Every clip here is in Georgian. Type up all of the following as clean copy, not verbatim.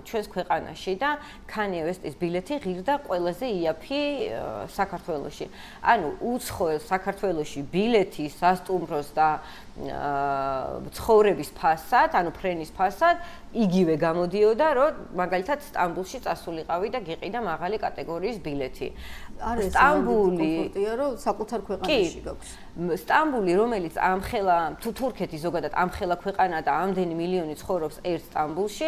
ჩვენს ქვეყანაში და Kanye West-ის ბილეთი ღირდა ყველაზე იაფი საქართველოში. ანუ უცხოელ საქართველოში ბილეთი სასტუმროს და ცხოვრების ფასად, ანუ ფრენის ფასად იგივე გამოდიოდა, რომ მაგალითად სტამბულში წასულიყავი და გიყიდა მაღალი კატეგორიის ბილეთი. სტამბული კომფორტია, რომ საკუთარ ქვეყანაში გაქვს. სტამბული, რომელიც ამხელა თუ თურქეთი ზოგადად ამხელა ქვეყანა და ამდენი მილიონი ცხოვრობს ერთ სტამბულში,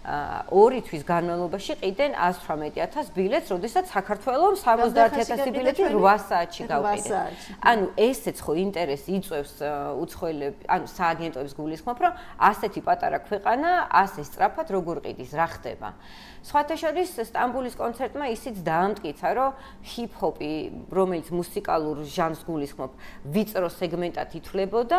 2 თვის განმავლობაში ყიდნენ 118,000 ბილეთს, როდესაც საქართველოს 70,000 ბილეთი 8 საათში გავყიდე. ანუ ესეც ხო ინტერესი იწვევს უცხოელებს, ანუ სააგენტოებს გულისხმობ, რომ ასეთი პატარა ქვეყანა ასე სწრაფად როგორ ყიდის, რა ხდება. სხვათა შორის სტამბულის კონცერტმა ისიც დაამტკიცა, რომ ჰიპ-ჰოპი, რომელიც მუსიკალურ ჟანრს გულისხმობ, ვიწრო სეგმენტად ითვლებოდა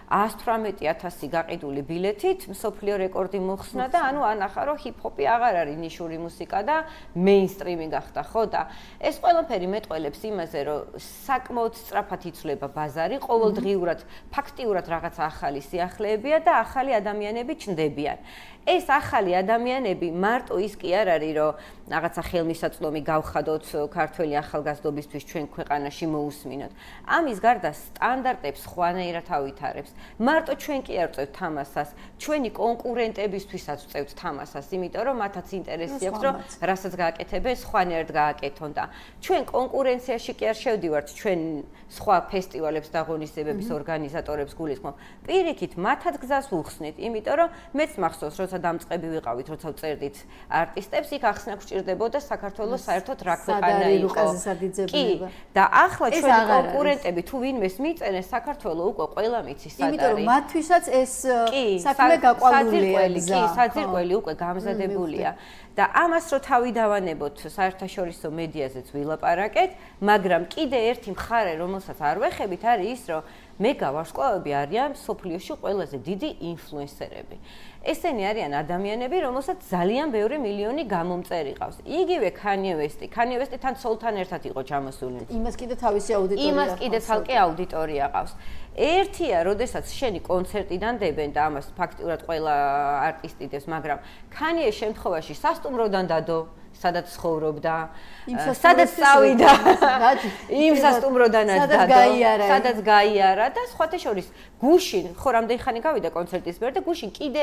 118,000 გაყიდული ბილეთით მსოფლიო რეკორდი მოხსნა და ანუ ანახა, რომ ჰიპ-ჰოპი აღარ არის ნიშური მუსიკა და მეინსტრიმი გახდა, ხო და ეს ყველაფერი მეტყველებს იმაზე, რომ საკმაოდ სწრაფად იცვლება ბაზარი, ყოველდღიურად ფაქტიურად რაღაცა ახალი სიახლეებია და ახალი ადამიანები ჩნდებიან. ეს ახალი ადამიანები მარტო ის კი არ არის, რომ რაღაცა ხელმისაწვდომი გავხადოთ ქართველი ახალგაზრდობისთვის ჩვენ ქვეყანაში მოусმინოთ. ამის გარდა სტანდარტებს ხვანაირად ავითარებს. მარტო ჩვენ კი არ ვწევთ თამასას, ჩვენი კონკურენტებისთვისაც ვწევთ თამასას, იმიტომ რომ მათაც ინტერესი აქვს, რომ რასაც გააკეთებენ, ხვანაირად გააკეთონ და ჩვენ კონკურენციაში კი არ შევდივართ, ჩვენ სხვა ფესტივალებს და ღონისძიებების ორგანიზატორებს გულისხმობ. პირიქით, მათად გზას უხსნით, იმიტომ რომ მეც მახსოვს, როცა დამწყები ვიყავით, როცა ვწერდით არტისტებს, იქ ახსნა გვჭირდებოდა საქართველოს საერთოდ რა ქვეყანა იყო. კი, და ახლა ჩვენი კონკურენტები თუ ვინმეს მიწენეს, საქართველოს უკვე ყველა მიცის სად არის. იმიტომ რომ მათთვისაც ეს საქმე გაყვანილია. კი, საძირკველი უკვე გამზადებულია. და ამას რო თავი დავანებოთ საერთაშორისო მედიაზეც ვილაპარაკეთ, მაგრამ კიდე ერთი მხარე, რომელსაც არ ვეხებით, არის ის, რომ მეგავარსკვლავები არიან სოფლიოში ყველაზე დიდი ინფლუენსერები. ესენი არიან ადამიანები, რომელსაც ძალიან ბევრი მილიონი გამომწერი ყავს. იგივე Kanye West-ი, Kanye West-ი თან სოლთან ერთად იყო ჩამოსული. იმას კიდე თავისი აუდიტორია. იმას კიდე თალკე აუდიტორია ყავს. ერთია, როდესაც შენი კონცერტიდან დებენ და ამას ფაქტიურად ყველა არტისტი დებს, მაგრამ Kanye შემთხვევაში სასტუმროდან დადო, სადაც ცხოვრობდა, სადაც წავიდა, იმ სასტუმროდანაც დადო, სადაც გაიარა და სხვათა შორის გუშინ, ხო რამდენი ხანი გავიდა კონცერტის მერე და გუშინ კიდე